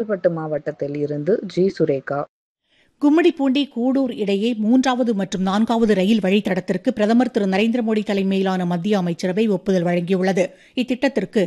செங்கல்பட்டு மாவட்டத்தில் இருந்து ஜி. சுரேகா. கும்மிடிப்பூண்டி கூடூர் இடையே 3வது மற்றும் 4வது ரயில் வழித்தடத்திற்கு பிரதமர் திரு நரேந்திர மோடி தலைமையிலான மத்திய அமைச்சரவை ஒப்புதல் வழங்கியுள்ளது. இத்திட்டத்திற்கு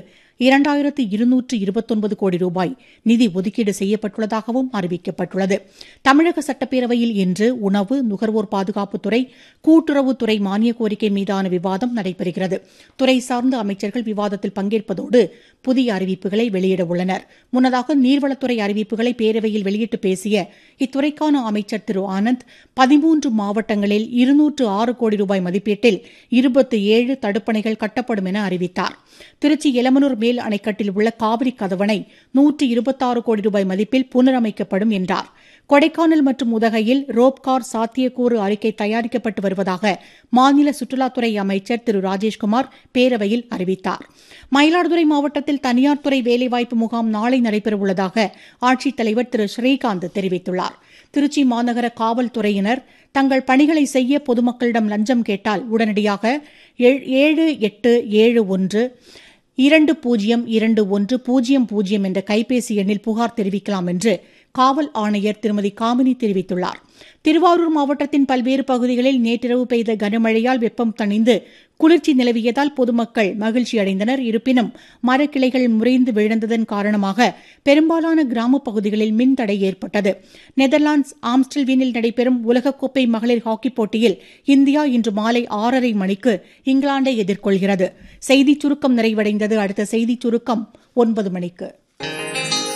2229 கோடி ரூபாய் நிதி ஒதுக்கீடு செய்யப்பட்டுள்ளதாகவும் அறிவிக்கப்பட்டுள்ளது. தமிழக சட்டப்பேரவையில் இன்று உணவு, நுகர்வோர் பாதுகாப்புத்துறை, கூட்டுறவுத்துறை மானிய கோரிக்கை மீதான விவாதம் நடைபெறுகிறது. துறை சார்ந்த அமைச்சர்கள் விவாதத்தில் பங்கேற்பதோடு புதிய அறிவிப்புகளை வெளியிட உள்ளனர். முன்னதாக நீர்வளத்துறை அறிவிப்புகளை பேரவையில் வெளியிட்டு பேசிய இத்துறைக்கான அமைச்சர் திரு ஆனந்த் 13 மாவட்டங்களில் 206 கோடி ரூபாய் மதிப்பீட்டில் 27 தடுப்பணைகள் கட்டப்படும் என அறிவித்தார். திருச்சி எலமனூர் மேல் அணைக்கட்டில் உள்ள காவிரி கதவணை 126 கோடி ரூபாய் மதிப்பில் புனரமைக்கப்படும் என்றார். கொடைக்கானல் மற்றும் உதகையில் ரோப்கார் சாத்தியக்கூறு அறிக்கை தயாரிக்கப்பட்டு வருவதாக மாநில சுற்றுலாத்துறை அமைச்சர் திரு ராஜேஷ்குமார் பேரவையில் அறிவித்தார். மயிலாடுதுறை மாவட்டத்தில் தனியார் துறை வேலைவாய்ப்பு முகாம் நாளை நடைபெறவுள்ளதாக ஆட்சித்தலைவர் திரு ஸ்ரீகாந்த் தெரிவித்துள்ளார். திருச்சி மாநகர காவல்துறையினர் தங்கள் பணிகளை செய்ய பொதுமக்களிடம் லஞ்சம் கேட்டால் உடனடியாக 7871 202100 என்ற கைபேசி எண்ணில் புகார் தெரிவிக்கலாம் என்று காவல் ஆணையர் திருமதி காமினி தெரிவித்துள்ளார். திருவாரூர் மாவட்டத்தின் பல்வேறு பகுதிகளில் நேற்றிரவு பெய்த கனமழையால் வெப்பம் தணிந்து குளிர்ச்சி நிலவியதால் பொதுமக்கள் மகிழ்ச்சியடைந்தனர். இருப்பினும் மரக்கிளைகள் முறிந்து விழுந்ததன் காரணமாக பெரும்பாலான கிராமப் பகுதிகளில் மின்தடை ஏற்பட்டது. நெதர்லாந்து ஆம்ஸ்டல்வீனில் நடைபெறும் உலகக்கோப்பை மகளிர் ஹாக்கிப் போட்டியில் இந்தியா இன்று மாலை 6:30 மணிக்கு இங்கிலாந்தை எதிர்கொள்கிறது. செய்திச் சுருக்கம் நிறைவடைந்தது. அடுத்த செய்திச் சுருக்கம் 9 மணிக்கு.